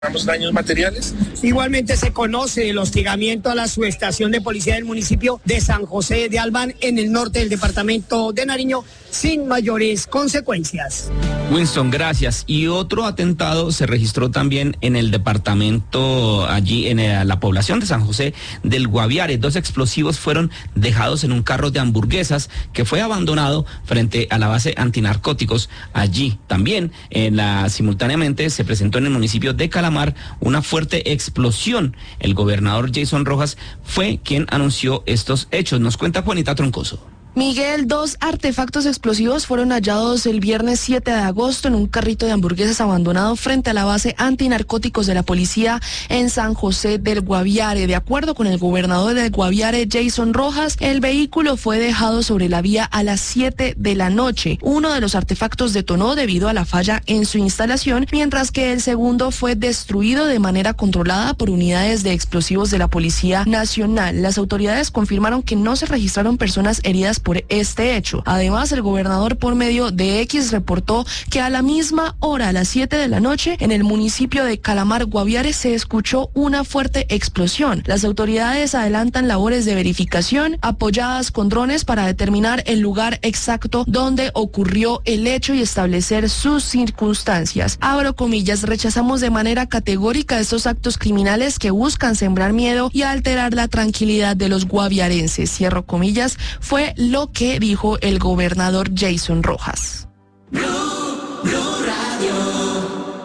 Daños materiales. Igualmente se conoce el hostigamiento a la subestación de policía del municipio de San José de Albán en el norte del departamento de Nariño sin mayores consecuencias. Winston, gracias. Y otro atentado se registró también en el departamento, allí en la población de San José del Guaviare. 2 explosivos fueron dejados en un carro de hamburguesas que fue abandonado frente a la base antinarcóticos. Allí también, simultáneamente, se presentó en el municipio de Calamar una fuerte explosión. El gobernador Jason Rojas fue quien anunció estos hechos. Nos cuenta Juanita Troncoso. Miguel, 2 artefactos explosivos fueron hallados el viernes 7 de agosto en un carrito de hamburguesas abandonado frente a la base antinarcóticos de la policía en San José del Guaviare. De acuerdo con el gobernador del Guaviare, Jason Rojas, el vehículo fue dejado sobre la vía a las 7 de la noche. Uno de los artefactos detonó debido a la falla en su instalación, mientras que el segundo fue destruido de manera controlada por unidades de explosivos de la Policía Nacional. Las autoridades confirmaron que no se registraron personas heridas por este hecho. Además, el gobernador por medio de X reportó que a la misma hora, a las 7 de la noche, en el municipio de Calamar, Guaviare, se escuchó una fuerte explosión. Las autoridades adelantan labores de verificación apoyadas con drones para determinar el lugar exacto donde ocurrió el hecho y establecer sus circunstancias. Abro comillas, rechazamos de manera categórica estos actos criminales que buscan sembrar miedo y alterar la tranquilidad de los guaviarenses. Cierro comillas, fue lo que dijo el gobernador Jason Rojas. Blue Radio.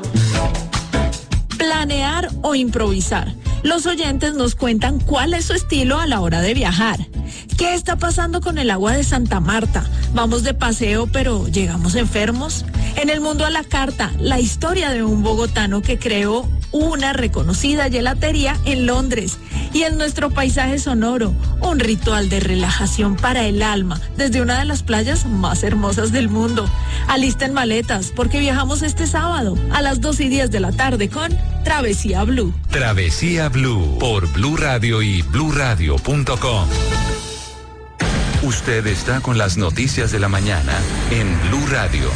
Planear o improvisar. Los oyentes nos cuentan cuál es su estilo a la hora de viajar. ¿Qué está pasando con el agua de Santa Marta? ¿Vamos de paseo pero llegamos enfermos? En el mundo a la carta, la historia de un bogotano que creó una reconocida gelatería en Londres. Y en nuestro paisaje sonoro, un ritual de relajación para el alma desde una de las playas más hermosas del mundo. Alisten maletas porque viajamos este sábado a las 2:10 de la tarde con Travesía Blue. Travesía Blue por Blue Radio y bluradio.com. Usted está con las noticias de la mañana en Blue Radio.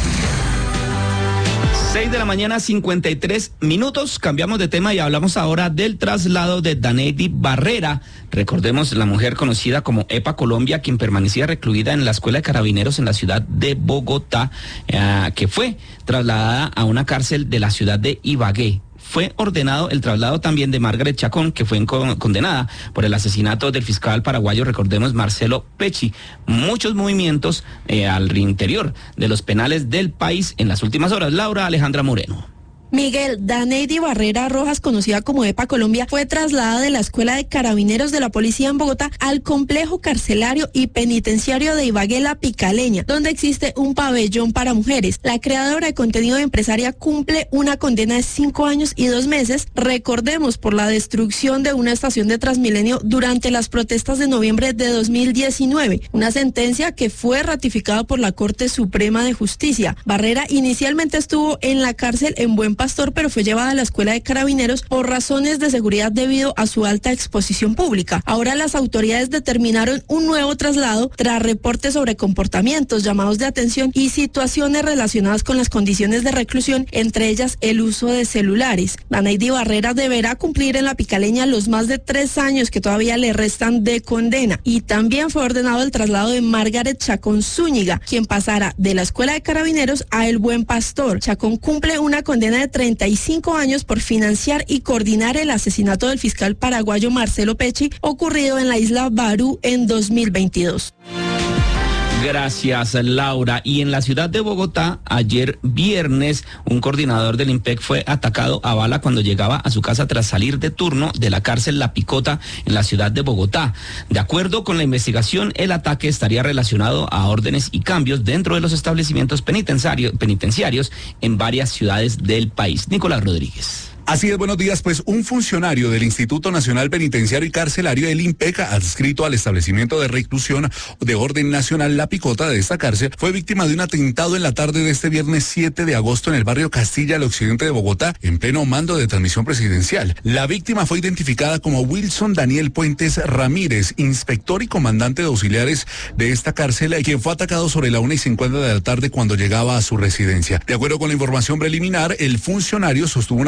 6 de la mañana, 53 minutos. Cambiamos de tema y hablamos ahora del traslado de Daneidy Barrera. Recordemos, la mujer conocida como EPA Colombia, quien permanecía recluida en la Escuela de Carabineros en la ciudad de Bogotá, que fue trasladada a una cárcel de la ciudad de Ibagué. Fue ordenado el traslado también de Margaret Chacón, que fue condenada por el asesinato del fiscal paraguayo, recordemos, Marcelo Pecci. Muchos movimientos al interior de los penales del país en las últimas horas. Laura Alejandra Moreno. Miguel, Daneidy Barrera Rojas, conocida como EPA Colombia, fue trasladada de la Escuela de Carabineros de la Policía en Bogotá al complejo carcelario y penitenciario de Ibagué La Picaleña, donde existe un pabellón para mujeres. La creadora de contenido empresaria cumple una condena de 5 años y 2 meses, recordemos, por la destrucción de una estación de Transmilenio durante las protestas de noviembre de 2019, una sentencia que fue ratificada por la Corte Suprema de Justicia. Barrera inicialmente estuvo en la cárcel en Buen Pastor, pero fue llevada a la Escuela de Carabineros por razones de seguridad debido a su alta exposición pública. Ahora las autoridades determinaron un nuevo traslado tras reportes sobre comportamientos, llamados de atención y situaciones relacionadas con las condiciones de reclusión, entre ellas el uso de celulares. Daneidy Barrera deberá cumplir en La Picaleña los más de 3 años que todavía le restan de condena. Y también fue ordenado el traslado de Margaret Chacón Zúñiga, quien pasará de la Escuela de Carabineros a El Buen Pastor. Chacón cumple una condena de 35 años por financiar y coordinar el asesinato del fiscal paraguayo Marcelo Pecci, ocurrido en la isla Barú en 2022. Gracias, Laura. Y en la ciudad de Bogotá, ayer viernes, un coordinador del IMPEC fue atacado a bala cuando llegaba a su casa tras salir de turno de la cárcel La Picota en la ciudad de Bogotá. De acuerdo con la investigación, el ataque estaría relacionado a órdenes y cambios dentro de los establecimientos penitenciarios en varias ciudades del país. Nicolás Rodríguez. Así es, buenos días. Pues un funcionario del Instituto Nacional Penitenciario y Carcelario, el IMPEC, adscrito al establecimiento de reclusión de orden nacional La Picota de esta cárcel, fue víctima de un atentado en la tarde de este viernes 7 de agosto en el barrio Castilla, al occidente de Bogotá, en pleno mando de transmisión presidencial. La víctima fue identificada como Wilson Daniel Puentes Ramírez, inspector y comandante de auxiliares de esta cárcel, quien fue atacado sobre la 1:50 de la tarde cuando llegaba a su residencia. De acuerdo con la información preliminar, el funcionario sostuvo una conversación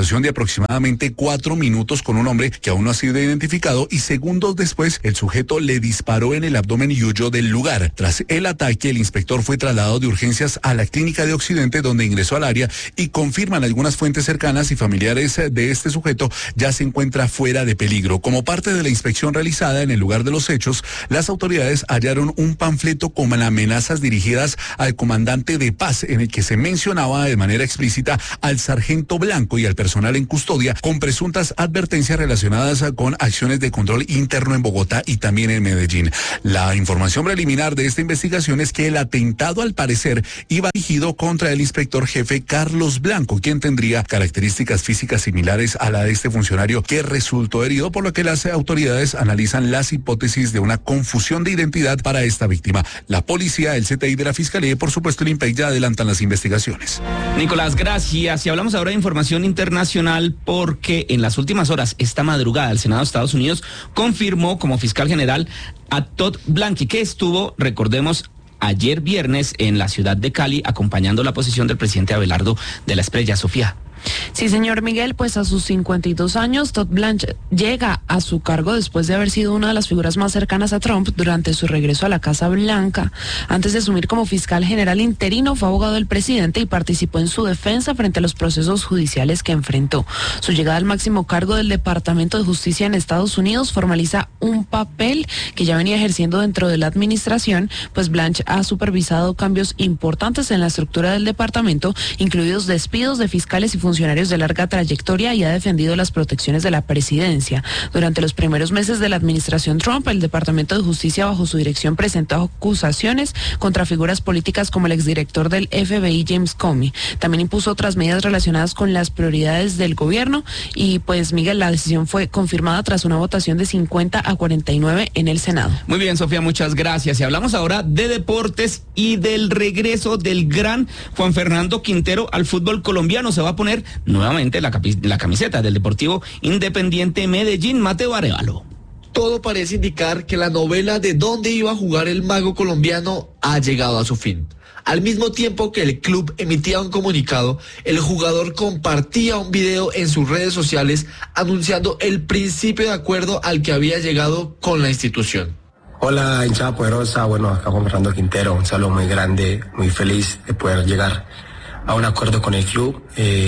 conversación de aproximadamente 4 minutos con un hombre que aún no ha sido identificado y segundos después el sujeto le disparó en el abdomen y huyó del lugar. Tras el ataque, el inspector fue trasladado de urgencias a la clínica de Occidente, donde ingresó al área, y confirman algunas fuentes cercanas y familiares de este sujeto ya se encuentra fuera de peligro. Como parte de la inspección realizada en el lugar de los hechos, las autoridades hallaron un panfleto con amenazas dirigidas al comandante de paz, en el que se mencionaba de manera explícita al sargento Blanco y al personal en custodia, con presuntas advertencias relacionadas con acciones de control interno en Bogotá y también en Medellín. La información preliminar de esta investigación es que el atentado al parecer iba dirigido contra el inspector jefe Carlos Blanco, quien tendría características físicas similares a la de este funcionario que resultó herido, por lo que las autoridades analizan las hipótesis de una confusión de identidad para esta víctima. La policía, el CTI de la Fiscalía y por supuesto el IMPEC ya adelantan las investigaciones. Nicolás, gracias. Y hablamos ahora de información internacional porque en las últimas horas, esta madrugada, el Senado de Estados Unidos confirmó como fiscal general a Todd Blanche, que estuvo, recordemos, ayer viernes en la ciudad de Cali acompañando la posición del presidente Abelardo de la Espriella. Sofía. Sí, señor Miguel, pues a sus 52 años, Todd Blanche llega a su cargo después de haber sido una de las figuras más cercanas a Trump durante su regreso a la Casa Blanca. Antes de asumir como fiscal general interino, fue abogado del presidente y participó en su defensa frente a los procesos judiciales que enfrentó. Su llegada al máximo cargo del Departamento de Justicia en Estados Unidos formaliza un papel que ya venía ejerciendo dentro de la administración, pues Blanche ha supervisado cambios importantes en la estructura del departamento, incluidos despidos de fiscales y funcionarios de larga trayectoria, y ha defendido las protecciones de la presidencia. Durante los primeros meses de la administración Trump, el Departamento de Justicia bajo su dirección presentó acusaciones contra figuras políticas como el exdirector del FBI James Comey. También impuso otras medidas relacionadas con las prioridades del gobierno y pues Miguel, la decisión fue confirmada tras una votación de 50 a 49 en el Senado. Muy bien, Sofía, muchas gracias. Y hablamos ahora de deportes y del regreso del gran Juan Fernando Quintero al fútbol colombiano. Se va a poner nuevamente la camiseta del Deportivo Independiente Medellín. Mateo Arevalo. Todo parece indicar que la novela de dónde iba a jugar el mago colombiano ha llegado a su fin. Al mismo tiempo que el club emitía un comunicado, el jugador compartía un video en sus redes sociales anunciando el principio de acuerdo al que había llegado con la institución. Hola, hinchada poderosa. Bueno, acá Juan Fernando Quintero, un saludo muy grande, muy feliz de poder llegar a un acuerdo con el club.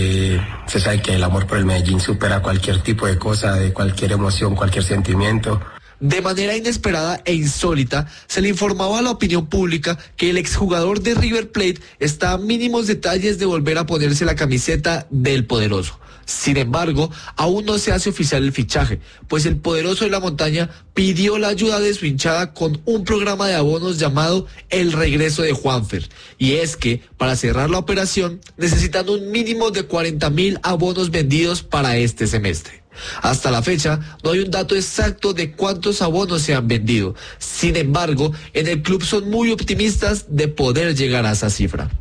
Se sabe que el amor por el Medellín supera cualquier tipo de cosa, de cualquier emoción, cualquier sentimiento. De manera inesperada e insólita, se le informaba a la opinión pública que el exjugador de River Plate está a mínimos detalles de volver a ponerse la camiseta del poderoso. Sin embargo, aún no se hace oficial el fichaje, pues el poderoso de la montaña pidió la ayuda de su hinchada con un programa de abonos llamado El Regreso de Juanfer. Y es que, para cerrar la operación, necesitan un mínimo de 40.000 abonos vendidos para este semestre. Hasta la fecha, no hay un dato exacto de cuántos abonos se han vendido. Sin embargo, en el club son muy optimistas de poder llegar a esa cifra.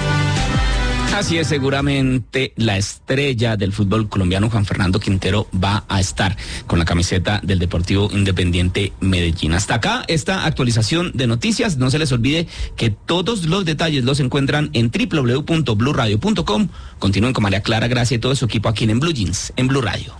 Así es, seguramente la estrella del fútbol colombiano, Juan Fernando Quintero, va a estar con la camiseta del Deportivo Independiente Medellín. Hasta acá esta actualización de noticias. No se les olvide que todos los detalles los encuentran en www.bluradio.com. Continúen con María Clara Gracia y todo su equipo aquí en Blue Jeans, en Blue Radio.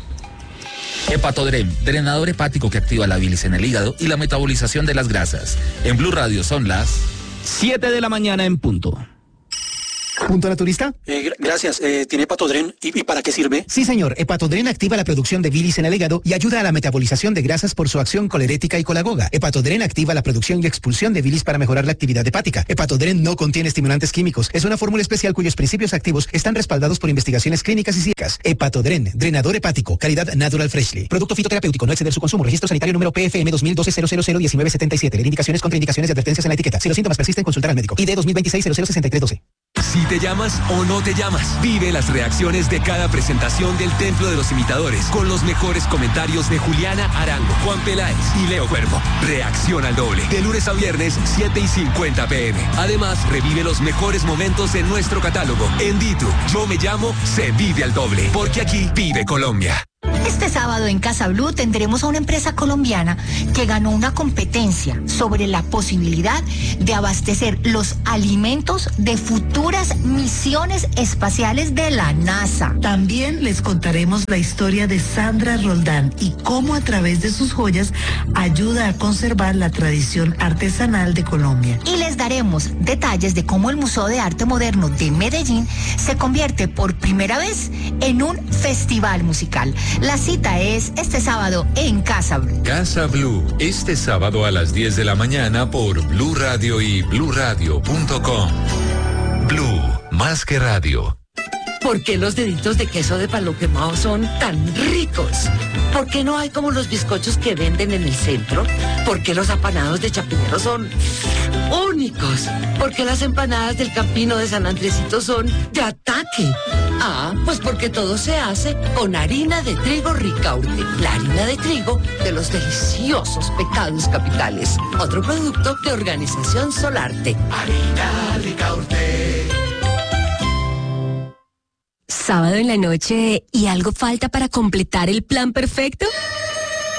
Hepatodrem, drenador hepático que activa la bilis en el hígado y la metabolización de las grasas. En Blue Radio son las 7 de la mañana en punto. ¿Punto naturista? Gracias. ¿Tiene Hepatodren? ¿Y para qué sirve? Sí, señor. Hepatodren activa la producción de bilis en el hígado y ayuda a la metabolización de grasas por su acción colerética y colagoga. Hepatodren activa la producción y expulsión de bilis para mejorar la actividad hepática. Hepatodren no contiene estimulantes químicos. Es una fórmula especial cuyos principios activos están respaldados por investigaciones clínicas y científicas. Hepatodren, drenador hepático, calidad Natural Freshly. Producto fitoterapéutico, no exceder su consumo. Registro sanitario número PFM 2012-00-1977. Leer indicaciones, contraindicaciones y advertencias en la etiqueta. Si los síntomas persisten, consultar al médico. ID 2026-006312. Si te llamas o no te llamas, vive las reacciones de cada presentación del Templo de los Imitadores con los mejores comentarios de Juliana Arango, Juan Peláez y Leo Cuervo. Reacción al doble, de lunes a viernes, 7:50 p.m. Además, revive los mejores momentos en nuestro catálogo. En Ditu, Yo Me Llamo, se vive al doble, porque aquí vive Colombia. Este sábado en Casa Blue tendremos a una empresa colombiana que ganó una competencia sobre la posibilidad de abastecer los alimentos de futuras misiones espaciales de la NASA. También les contaremos la historia de Sandra Roldán y cómo a través de sus joyas ayuda a conservar la tradición artesanal de Colombia. Y les daremos detalles de cómo el Museo de Arte Moderno de Medellín se convierte por primera vez en un festival musical. La cita es este sábado en Casa Blue. Casa Blue, este sábado a las 10 de la mañana por Blue Radio y bluradio.com. Blue, más que radio. ¿Por qué los deditos de queso de palo quemado son tan ricos? ¿Por qué no hay como los bizcochos que venden en el centro? ¿Por qué los apanados de Chapinero son únicos? ¿Por qué las empanadas del Campino de San Andresito son de ataque? Ah, pues porque todo se hace con harina de trigo Ricaurte, la harina de trigo de los deliciosos pecados capitales. Otro producto de Organización Solarte. Harina Ricaurte. Sábado en la noche y algo falta para completar el plan perfecto.